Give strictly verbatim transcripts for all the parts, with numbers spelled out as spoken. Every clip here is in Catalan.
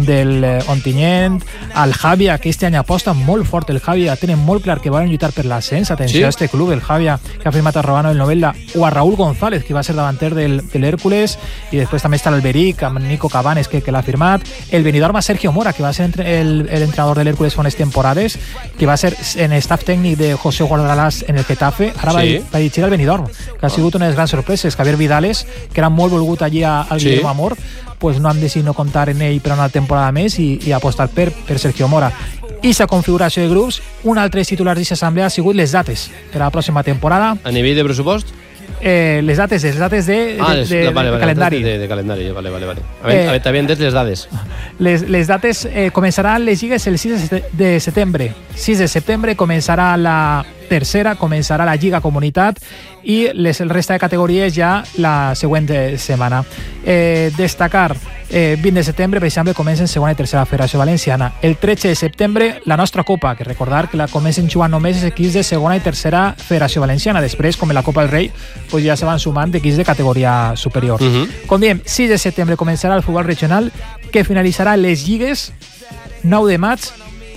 del eh, Ontinyent, el Javi, aquest any aposta molt fort el Javi, tenen molt clar que volen lluitar per l'ascens, atenció sí? a este club, el Javi, que ha firmat a Robano del Novelda, o a Raúl González, que va ser davanter del, de l'Hèrcules, i després també està l'Alberic, amb Nico Cabanes, que, que l'ha firmat, el Benidorm a Sergio Mora, que va ser entre, el, el entrenador de l'Hèrcules fa unes temporades, que va ser en staff tècnic de José Guardalás en el Getafe, ara sí? va, va dirigir el Benidorm, que ha sigut unes grans sorpreses. Javier Vidales, que era molt volgut allí al sí? Guillermo Amor, pues no han decidit no comptar en ell per una temporada més i, i apostar per, per Sergio Mora. I sa configuració de grups, un altre titular d'aquesta assemblea ha sigut les dates per a la pròxima temporada. A nivell de pressupost? Eh, les dates, les dates de, ah, de, les, de, vale, de vale, calendari. De, de calendari, vale, vale, vale. A veure, eh, t'havia entès les dades. Les, les dates, eh, començaran les lligues el sis de setembre. sis de setembre començarà la tercera, començarà la Lliga Comunitat i les, el resta de categories ja la següent setmana. Eh, destacar, eh, vint de setembre, per exemple, comencen segona i tercera Federació Valenciana. El tretze de setembre, la nostra Copa, que recordar que la comencen jugant només els equips de segona i tercera Federació Valenciana. Després, com en la Copa del Rei, pues ja se van sumant equips de categoria superior. Uh -huh. Com diem, sis de setembre començarà el futbol regional, que finalitzarà les lligues nou de maig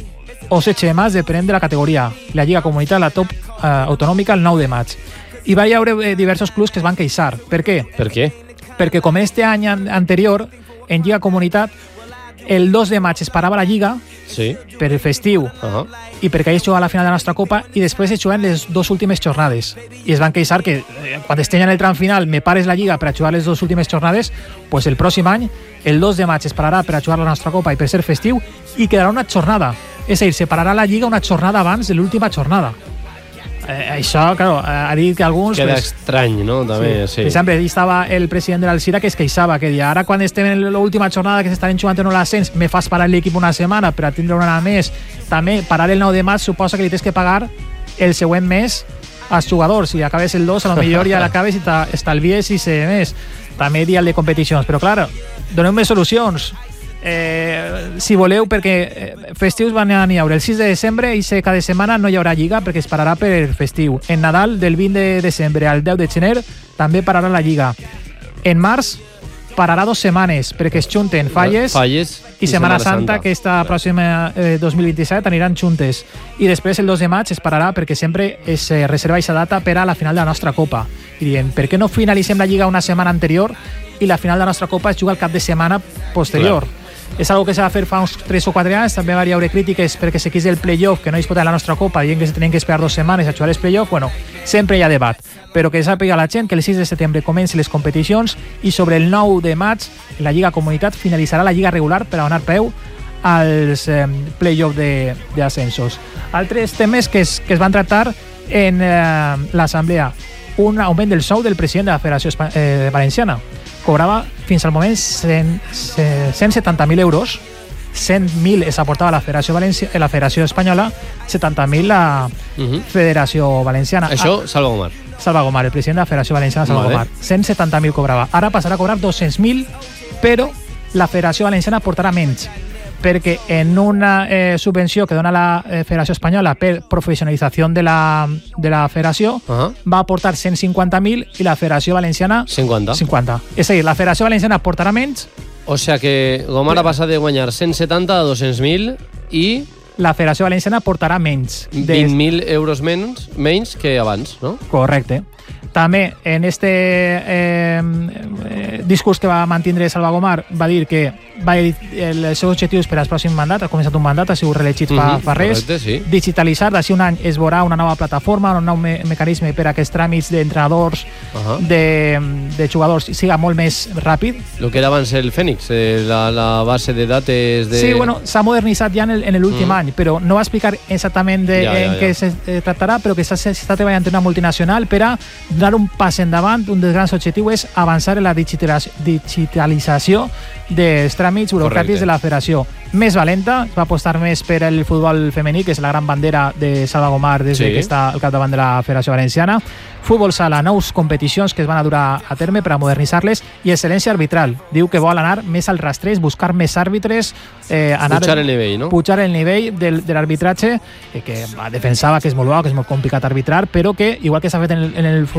o setze de maig, depenent de la categoria. La Lliga Comunitat, la top eh, autonòmica, el nou de maig. I va hi haure eh, diversos clubs que es van queixar. Per què? Per què? Perquè com este any anterior, en Lliga Comunitat, el dos de maig es parava la Lliga sí? per el festiu uh -huh. i perquè ahir es jugava la final de la nostra Copa i després es juguen les dues últimes jornades. I es van queixar que eh, quan estén en el tram final me pares la Lliga per a jugar les dues últimes jornades, pues el pròxim any, el dos de maig es pararà per a jugar la nostra Copa i per ser festiu i quedarà una jornada. És a dir, separarà la Lliga una jornada abans de l'última jornada. Eh, això, claro, ha dit que alguns... Queda pues, estrany, no? També, sí. sí. Per exemple, ahí estava el president de l'Alcira que es queixava, que dia, ara quan estem en l'última jornada que s'estan jugant en l'ascens, me fas parar l'equip una setmana per a tindre una anada més. També, parar el nou de maig suposa que li tens que pagar el següent mes als jugadors. Si acabes el dos, a lo millor ja l'acabes i t'estalvies sis més. També dia de competicions. Però, clar, doneu-me solucions. Eh, si voleu, perquè eh, festius van a n'hi haure el sis de desembre i sé cada setmana no hi haurà Lliga perquè es pararà per festiu. En Nadal, del vint de desembre al deu de gener, també pararà la Lliga. En març, pararà dos setmanes perquè es junten falles, falles i, i Setmana, Setmana Santa, Santa, que esta pròxima eh, dos mil vint-i-set aniran juntes. I després el dos de maig es pararà perquè sempre es eh, reserva aquesta data per a la final de la nostra Copa. I diem, per què no finalitzem la Lliga una setmana anterior i la final de la nostra Copa es juga el cap de setmana posterior? Clar. És algo que s'ha de fer fa uns tres o quatre anys. També va haver crítiques perquè se quís el playoff, que no disputa la nostra Copa, dient que se tenien que esperar dues setmanes a jugar el playoff. Bueno, sempre hi ha debat, però que sàpiga la gent que el sis de setembre comencen les competicions i sobre el nou de maig la Lliga Comunitat finalitzarà la Lliga regular per a donar peu als eh, playoff d'ascensos. Altres temes que es, que es van tractar en eh, l'assemblea: un augment del sou del president de la Federació eh, Valenciana. Cobrava fins al moment cent setanta mil euros, cent mil es aportava a la Federació, Valencia, a la Federació Espanyola, setanta mil la uh-huh. Federació Valenciana. Això, Salva Gomar. Salva Gomar, el president de la Federació Valenciana, Salva vale. Gomar. cent setanta mil cobrava. Ara passarà a cobrar dos-cents mil, però la Federació Valenciana aportarà menys, perquè en una eh, subvenció que dona la eh, Federació Espanyola per professionalització de la, de la federació uh-huh. va aportar cent cinquanta mil i la Federació Valenciana cinquanta. cinquanta. És a dir, la Federació Valenciana aportarà menys. O sea que Gomar ha passat de guanyar cent setanta a dos-cents mil i... la Federació Valenciana aportarà menys. De... vint mil euros menys, menys que abans, no? Correcte. També en este eh, eh, discurs que va mantindre Salva Gomar va dir que va dir els seus objectius per al pròxim mandat, ha començat un mandat, ha sigut reelegit fa, uh-huh, fa res, correcte, sí. Digitalitzar, d'ací un any es veurà una nova plataforma, un nou me mecanisme per a aquests tràmits d'entrenadors, uh-huh. de, de jugadors, siga molt més ràpid. El que era abans el Fènix, eh, la, la base de dates de... Sí, bueno, s'ha modernitzat ja en l'últim uh-huh. any, però no va explicar exactament de, ja, ja, en ja. què se eh, tractarà, però que s'està treballant en una multinacional per a donar un pas endavant. Un dels grans objectius és avançar en la digitalització dels tràmits burocràtics de la federació. Més valenta, va apostar més per el futbol femení, que és la gran bandera de Salva Gomar des sí. que està al capdavant de la Federació Valenciana. Futbol sala, nous competicions que es van a durar a terme per a modernitzar-les, i excel·lència arbitral. Diu que vol anar més al rastreig, buscar més àrbitres, eh, anar, pujar el nivell, no? Pujar el nivell del, de l'arbitratge, eh, que defensava que és molt bo, que és molt complicat arbitrar, però que, igual que s'ha fet en el, en el futbol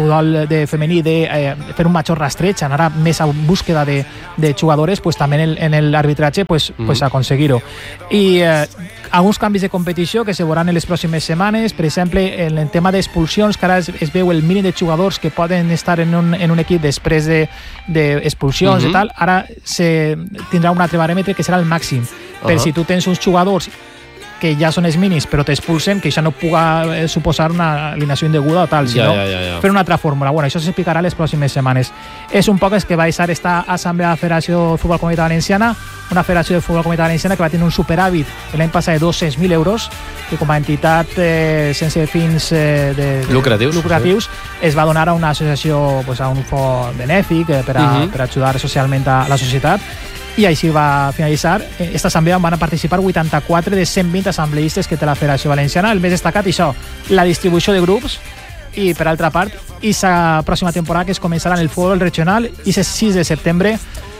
futbol de femení de eh, fer un major rastreig, anar més a búsqueda de, de jugadores, pues també en l'arbitratge pues, mm. pues aconseguir-ho. I eh, alguns canvis de competició que se veuran en les pròximes setmanes, per exemple, en el tema d'expulsions, que ara es, es veu el mínim de jugadors que poden estar en un, en un equip després d'expulsions de, de mm-hmm. i tal, ara se tindrà un altre barèmetre que serà el màxim. Per uh-huh. si tu tens uns jugadors que ja són els mínims però t'expulsen, que això no puga suposar una alineació indeguda o tal, sinó ja, ja, ja, ja. fer una altra fórmula. Bueno, això s'explicarà les pròximes setmanes. És un poc el que va deixar esta assemblea de la Federació de Futbol Comunitat Valenciana, una federació de futbol comunitat valenciana que va tenir un superàvit l'any passat de dos-cents mil euros, que com a entitat eh, sense fins eh, de, de, lucratius, lucratius sí. es va donar a una associació, pues, a un fons benèfic eh, per, a, uh-huh. per ajudar socialment a la societat. I així va finalitzar. Esta assemblea van a participar vuitanta-quatre de cent vint assembleistes que té la Federació Valenciana. El més destacat, això, la distribució de grups i, per altra part, aquesta pròxima temporada que es començarà en el futbol regional i el sis de setembre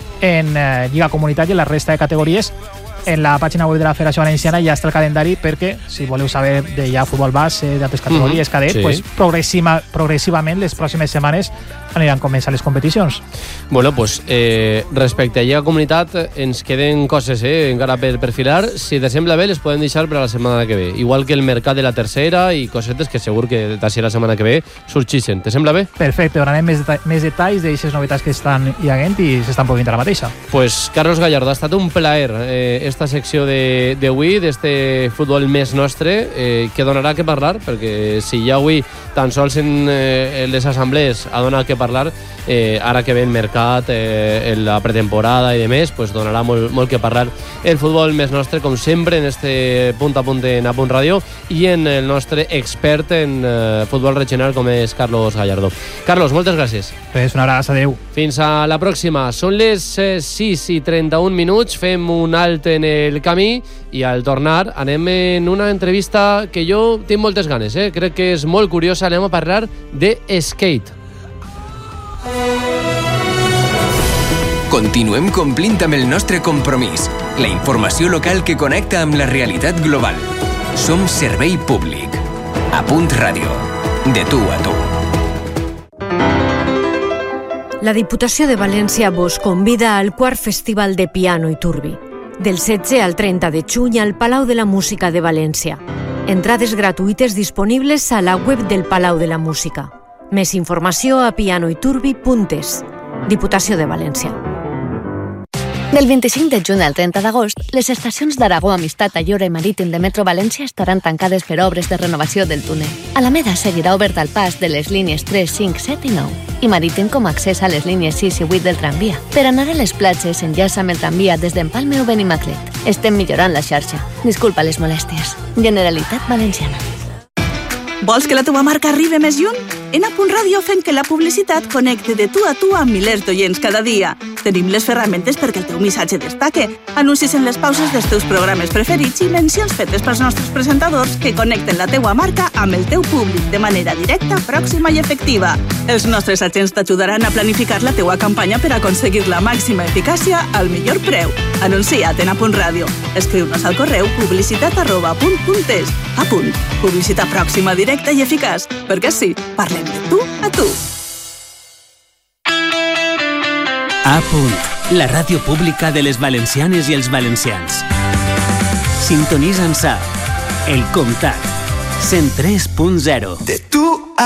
en eh, Lliga Comunitària i la resta de categories. En la pàgina web de la Federació Valenciana ja està el calendari perquè, si voleu saber de ja futbol base, d'altres categories, mm-hmm. cadet, sí. pues, progressiva, progressivament les pròximes setmanes aniran començant les competicions. Bueno, pues eh, respecte a Lliga Comunitat ens queden coses eh, encara per perfilar. Si te sembla bé, les podem deixar per a la setmana que ve. Igual que el mercat de la tercera i cosetes que segur que d'ací la setmana que ve sorgeixen. Te sembla bé? Perfecte, donarem més, deta més detalls d'aquestes novetats que estan hi haguent i s'estan produint ara mateixa. Pues Carlos Gallardo, ha estat un plaer eh, esta secció d'avui, d'este futbol més nostre, eh, que donarà que parlar, perquè si ja avui tan sols en, eh, en les assemblees ha donat que parlar, eh, ara que ve el mercat, eh, en la pretemporada i demés, pues donarà molt, molt que parlar el futbol més nostre, com sempre, en este punt a punt en Apunt Ràdio i en el nostre expert en eh, futbol regional, com és Carlos Gallardo. Carlos, moltes gràcies. Res, una abraçada, adeu. Fins a la pròxima. Són les eh, sis i trenta-un minuts, fem un alt en el camí i al tornar anem en una entrevista que jo tinc moltes ganes, eh? Crec que és molt curiosa. Anem a parlar de skate. Continuem complint amb el nostre compromís, la informació local que connecta amb la realitat global. Som servei públic. Apunt Ràdio. De tu a tu. La Diputació de València vos convida al quart Festival de Piano i Turbi, del setze al trenta de juny al Palau de la Música de València. Entrades gratuïtes disponibles a la web del Palau de la Música. Més informació a pianoiturbi punt es. Diputació de València. Del vint-i-cinc de juny al trenta d'agost, les estacions d'Aragó, Amistat, Allora i Marítim de Metro València estaran tancades per obres de renovació del túnel. Alameda seguirà obert al pas de les línies tres, cinc, set i nou i Marítim com a accés a les línies sis i vuit del tramvia. Per anar a les platges, enllaça amb el tramvia des d'Empalme o Benimaclet. Estem millorant la xarxa. Disculpa les molèsties. Generalitat Valenciana. Vols que la teva marca arribi més lluny? En Apunt Ràdio fem que la publicitat connecte de tu a tu amb milers d'oients cada dia. Tenim les ferramentes perquè el teu missatge destaque, anuncis en les pauses dels teus programes preferits i mencions fetes pels nostres presentadors que connecten la teua marca amb el teu públic de manera directa, pròxima i efectiva. Els nostres agents t'ajudaran a planificar la teua campanya per aconseguir la màxima eficàcia al millor preu. Anuncia't en Apunt Ràdio. Escriu-nos al correu publicitat arroba apunt punt es. Apunt. Publicitat pròxima, directa i eficaç. Perquè sí, parlem de tu a tu. A punt, la ràdio pública de les valencianes i els valencians. Sintonitza'ns a El Comtat, cent tres punt zero. De tu a